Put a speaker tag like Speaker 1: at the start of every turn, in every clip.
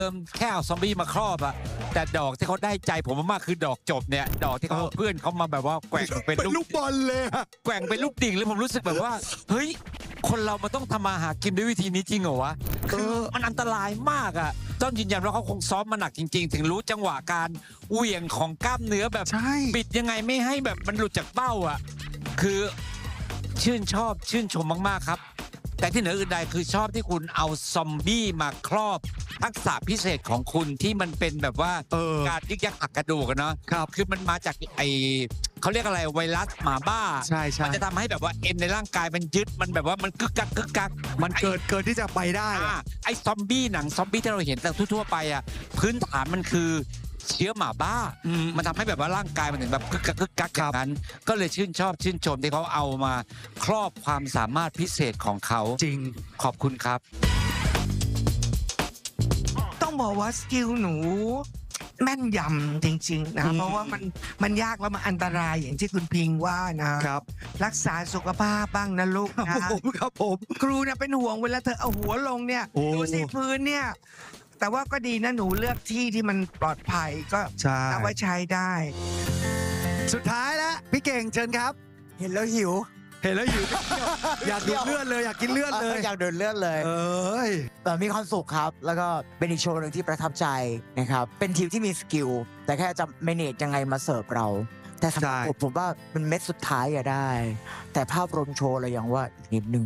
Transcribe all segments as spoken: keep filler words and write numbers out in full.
Speaker 1: เติมแค่เอาซอมบี้มาครอบอะแต่ดอกที่เขาได้ใจผมมากๆคือดอกจบเนี่ยดอกที่เขาเพื่อนเขามาแบบว่าแกว่งเป็น
Speaker 2: เป็นลูกบอลเลยอะ
Speaker 1: แกว่งเป็นลูกดิ่งแล้วผมรู้สึกแบบว่าเฮ้ยคนเรามันต้องทำมาหากินด้วยวิธีนี้จริงเหรอวะคือมันอันตรายมากอะต้องยืนยันว่าเขาคงซ้อมมาหนักจริงๆ ถึงรู้จังหวะการเหวี่ยงของกล้ามเนื้อแบบบิดยังไงไม่ให้แบบมันหลุดจากเป้าอะคือชื่นชอบชื่นชมมากๆครับแต่ที่เหนืออื่นใดคือชอบที่คุณเอาซอมบี้มาครอบทักษะพิเศษของคุณที่มันเป็นแบบว่าการยึกยักหักกระดูกกันเนาะคือมันมาจากไอเขาเรียกอะไรไวรัสหมาบ้า
Speaker 2: ใช่ใช่
Speaker 1: มันจะทำให้แบบว่าเอ็นในร่างกายมันยึดมันแบบว่ามันกึกกักกึกกัก
Speaker 2: มันเกิดเกิดที่จะไปได้
Speaker 1: ไอ้ซอมบี้หนังซอมบี้ที่เราเห็นแต่ทั่วๆไปอ่ะพื้นฐานมันคือเชื้อหมาบ้ามันทำให้แบบว่าร่างกายมันถึงแบบกึกกักกึกกักอย่างนั้นก็เลยชื่นชอบชื่นชมที่เขาเอามาครอบความสามารถพิเศษของเขา
Speaker 2: จริง
Speaker 1: ขอบคุณครับ
Speaker 3: ต้องบอกว่าสกิลหนูแม่นยำจริงๆนะเพราะว่ามันมันยากแล้วมันอันตรายอย่างที่คุณพิงว่านะครับรักษาสุขภาพบ้างนะลูกนะครับ
Speaker 2: ผม
Speaker 3: ครูเนี่ยเป็นห่วงเวลาเธอเอาหัวลงเนี่ยดูสิพื้นเนี่ยแต่ว่าก็ดีนะหนูเลือกที่ที่มันปลอดภัยก็เอาไว้ใช้ได้
Speaker 2: สุดท้ายแล้วพี่เก่งเชิญครับ
Speaker 4: เห็นแล้วหิว
Speaker 2: เห็นแล้วหิวอยากดูเลือดเลยอยากกินเลือดเลย
Speaker 4: อยากเดินเลือดเลย
Speaker 2: เอ้ย
Speaker 4: แต่มีความสุขครับแล้วก็เป็นอีกโชว์หนึ่งที่ประทับใจนะครับเป็นทีมที่มีสกิลแต่แค่จะเมเนจยังไงมาเสิร์ฟเราแต่สำหรับผมผมว่าเป็นเม็ดสุดท้ายอะได้แต่ภาพรวมโชว์เรายังว่าอีกนิดนึง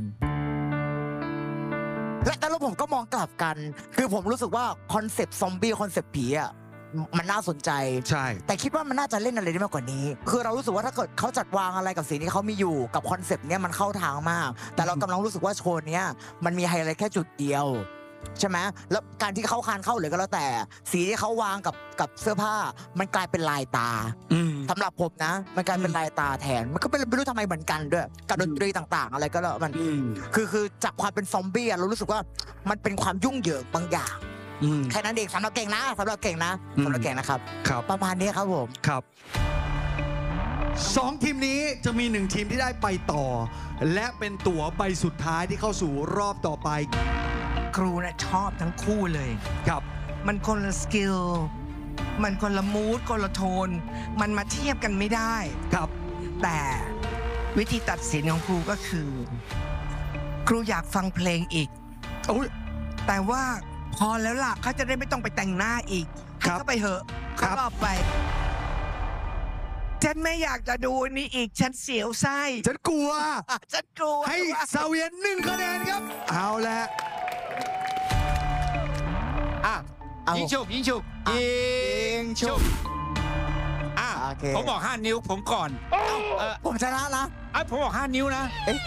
Speaker 4: และแต่แล้วผมก็มองกลับกันคือผมรู้สึกว่าคอนเซปต์ซอมบี้คอนเซปต์ผีอะมันน่าสนใจ
Speaker 2: ใช่
Speaker 4: แต่คิดว่ามันน่าจะเล่นอะไรได้มากกว่านี้คือเรารู้สึกว่าถ้าเกิดเขาจัดวางอะไรกับสิ่งที่เขามีอยู่กับคอนเซปต์เนี้ยมันเข้าทางมากแต่เรากำลังรู้สึกว่าโชว์เนี้ยมันมีไฮไลท์แค่จุดเดียวใช่ไหมแล้วการที่เขาคานเข้าหรือก็แล้วแต่สีที่เขาวางกับกับเสื้อผ้ามันกลายเป็นลายตาสำหรับผมนะมันกลายเป็นลายตาแทนมันก็ไม่รู้ทำไมเหมือนกันด้วยกับดนตรีต่างๆอะไรก็แล้วมันคือคือจากความเป็นซอมบี้เรารู้สึกว่ามันเป็นความยุ่งเหยิงบางอย่างแค่นั้นเองสำหรับเก่งนะสำหรับเก่งนะสำหรับเก่งนะครับประมาณนี้ครับผม
Speaker 2: ครับสองทีมนี้จะมีหนึ่งทีมที่ได้ไปต่อและเป็นตั๋วใบสุดท้ายที่เข้าสู่รอบต่อไป
Speaker 3: ครูนะชอบทั้งคู่เลย
Speaker 2: ครับ
Speaker 3: มันคนละสกิลมันคนละมูดคนละโทนมันมาเทียบกันไม่ได้
Speaker 2: ครับ
Speaker 3: แต่วิธีตัดสินของครูก็คือครูอยากฟังเพลงอีกแต่ว่าพอแล้วล่ะเขาจะได้ไม่ต้องไปแต่งหน้าอีกให้เขาไปเหอะเขาก็ไปฉันไม่อยากจะดูนี่อีกฉันเสียวไส้
Speaker 2: ฉันกลัว
Speaker 3: ฉันกลัว
Speaker 2: ให้ซาเวียนหนึ่งคะแนนครับเอาละ
Speaker 1: อ่ะยิงฉุบยิงฉุบยิงฉุบอ่ะผมบอกห้านิ้วผมก่อน
Speaker 4: ผมชนะนะ
Speaker 1: ไอ้ผมบอกห้านิ้วนะ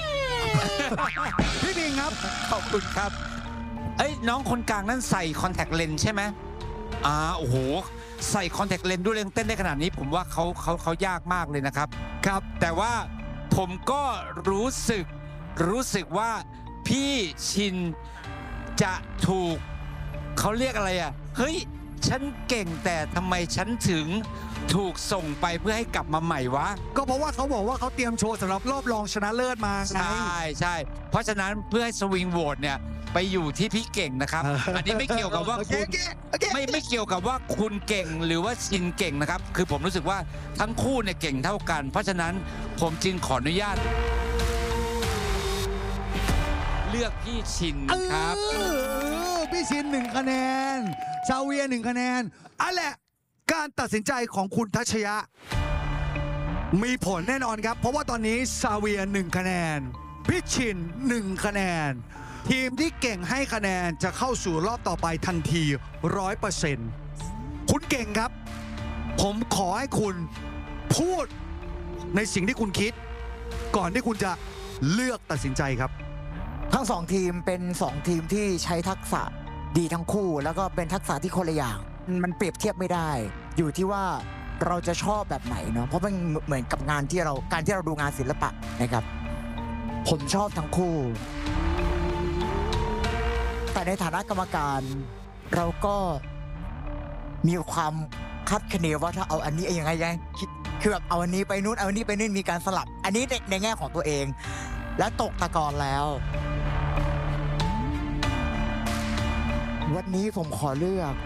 Speaker 2: พี่บิงครับ
Speaker 1: ขอบคุณครับเอ้ยน้องคนกลางนั่นใส่คอนแทคเลนส์ใช่ไหมอ่าโอ้โหใส่คอนแทคเลนส์ด้วยเต้นได้ขนาดนี้ผมว่าเขาเขาเขายากมากเลยนะครับ
Speaker 2: ครับ
Speaker 1: แต่ว่าผมก็รู้สึกรู้สึกว่าพี่ชินจะถูกเขาเรียกอะไรอ่ะเฮ้ยฉันเก่งแต่ทำไมฉันถึงถูกส่งไปเพื่อให้กลับมาใหม่วะ
Speaker 2: ก็เพราะว่าเขาบอกว่าเขาเตรียมโชว์สำหรับรอบรองชนะเลิศมา
Speaker 1: ใช่ใช่เพราะฉะนั้นเพื่อให้สวิงโหวตเนี่ยไปอยู่ที่พี่เก่งนะครับอันนี้ไม่เกี่ยวกับว่าคุณไม่ไม่เกี่ยวกับว่าคุณเก่งหรือว่าชินเก่งนะครับคือผมรู้สึกว่าทั้งคู่เนี่ยเก่งเท่ากันเพราะฉะนั้นผมจึงขออนุญาตเลือกพี่ชินครับ
Speaker 2: พี่ชินหนึ่งคะแนนซาเวียหนึ่งคะแนนอันแหละการตัดสินใจของคุณทัชยะมีผลแน่นอนครับเพราะว่าตอนนี้ซาเวียหนึ่งคะแนนพี่ชินหนึ่งคะแนนทีมที่เก่งให้คะแนนจะเข้าสู่รอบต่อไปทันทีร้อยเปอร์เซ็นต์คุณเก่งครับผมขอให้คุณพูดในสิ่งที่คุณคิดก่อนที่คุณจะเลือกตัดสินใจครับ
Speaker 4: ทั้งสองทีมเป็นสองทีมที่ใช้ทักษะดีทั้งคู่แล้วก็เป็นทักษะที่คนละอย่างมันเปรียบเทียบไม่ได้อยู่ที่ว่าเราจะชอบแบบไหนเนาะเพราะมันเหมือนกับงานที่เราการที่เราดูงานศิลปะนะครับผมชอบทั้งคู่แต่ในฐานะกรรมการเราก็มีความคาดคะเนว่าถ้าเอาอันนี้ยังไงยังคิดคือแบบเอาอันนี้ไปนู้นเอาอันนี้ไปนู่นมีการสลับอันนี้ในแง่ของตัวเองและตกตะกอนแล้ววันนี้ผมขอเลือก